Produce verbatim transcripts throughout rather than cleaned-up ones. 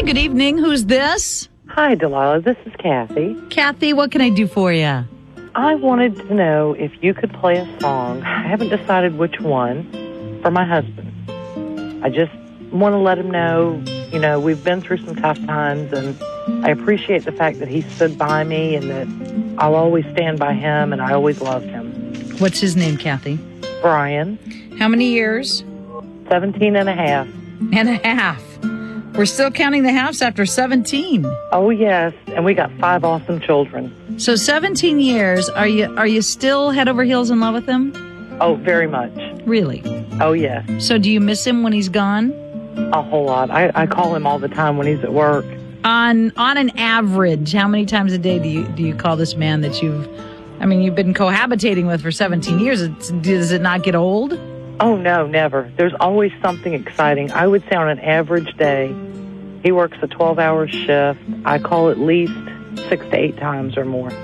good evening. Who's this? Hi, Delilah. This is Kathy. Kathy, what can I do for you? I wanted to know if you could play a song. I haven't decided which one for my husband. I just want to let him know, you know, we've been through some tough times, and I appreciate the fact that he stood by me and that I'll always stand by him, and I always loved him. What's his name, Kathy? Brian. How many years? Seventeen and a half. And a half. We're still counting the halves after seventeen. Oh, yes, and we got five awesome children. So seventeen years, are you are you still head over heels in love with him? Oh, very much. Really? Oh, yes. So do you miss him when he's gone? A whole lot. I, I call him all the time when he's at work. On on an average, how many times a day do you do you call this man that you've, I mean, you've been cohabitating with for seventeen years? It's, does it not get old? Oh, no, never. There's always something exciting. I would say on an average day, he works a twelve-hour shift. I call at least six to eight times or more.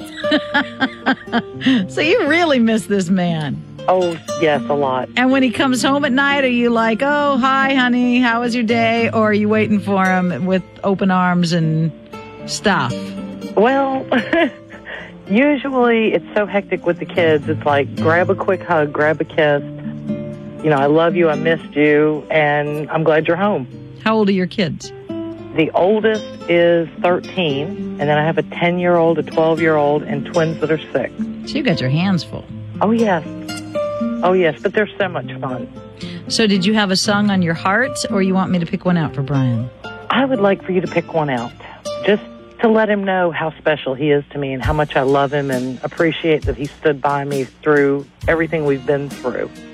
So you really miss this man. Oh, yes, a lot. And when he comes home at night, are you like, oh, hi, honey, how was your day? Or are you waiting for him with open arms and stuff? Well, usually it's so hectic with the kids. It's like, grab a quick hug, grab a kiss. You know, I love you, I missed you, and I'm glad you're home. How old are your kids? The oldest is thirteen, and then I have a ten-year-old, a twelve-year-old, and twins that are six. So you got your hands full. Oh, yes. Oh, yes, but they're so much fun. So did you have a song on your heart, or you want me to pick one out for Brian? I would like for you to pick one out, just to let him know how special he is to me and how much I love him and appreciate that he stood by me through everything we've been through.